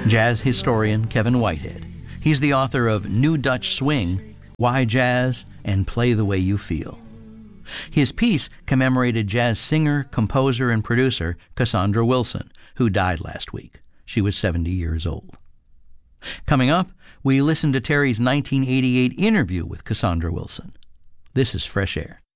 Jazz historian Kevin Whitehead. He's the author of New Dutch Swing, Why Jazz, and Play the Way You Feel. His piece commemorated jazz singer, composer, and producer Cassandra Wilson, who died last week. She was 70 years old. Coming up, we listen to Terry's 1988 interview with Cassandra Wilson. This is Fresh Air.